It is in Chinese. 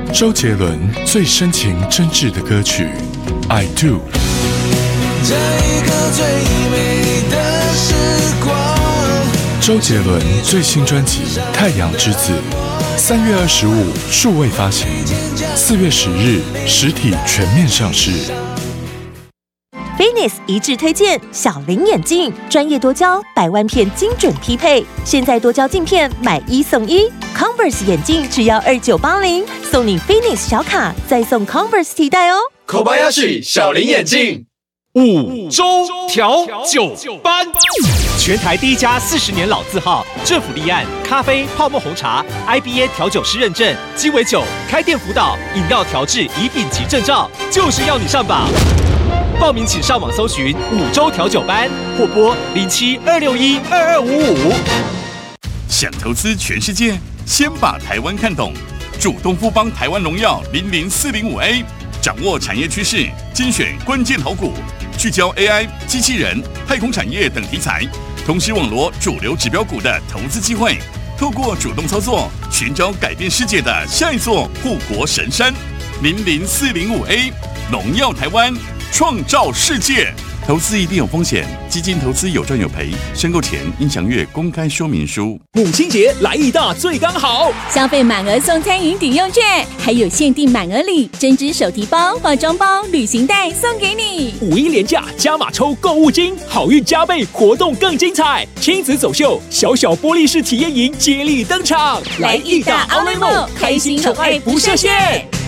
周杰伦最深情真挚的歌曲《I Do》。 这一刻最美的时光。 周杰伦最新专辑《太阳之子》，3月25数位发行，4月10日实体全面上市。 Finis 一致推荐小林眼镜，专业多焦，100万片精准匹配。现在多焦镜片买1送1 ，Converse 眼镜只要2980，送你 Finis 小卡，再送 Converse 提袋哦。 Kobayashi 小林眼镜 5周调酒班，全台第一家40年老字号，政府立案咖啡、泡沫红茶 IBA 调酒师认证，鸡尾酒开店辅导，饮料调制乙丙级证照，就是要你上榜。报名请上网搜寻5周调酒班，或拨07-261-2255。 想投资全世界，先把台湾看懂。主动富邦台湾荣耀00405A， 掌握产业趋势，精选关键好股，聚焦 AI、机器人、太空产业等题材，同时网罗主流指标股的投资机会。透过主动操作，寻找改变世界的下一座护国神山。00405A， 荣耀台湾，创造世界。投资一定有风险，基金投资有赚有赔，申购前应详阅公开说明书。 母亲节来义大最刚好， 消费满额送餐饮抵用券，还有限定满额礼，针织手提包、化妆包、旅行袋送给你。 5·1连假加码抽购物金，好运加倍，活动更精彩。亲子走秀，小小玻璃式体验营接力登场， 来义大 Outlet Mall，开心宠爱不设限。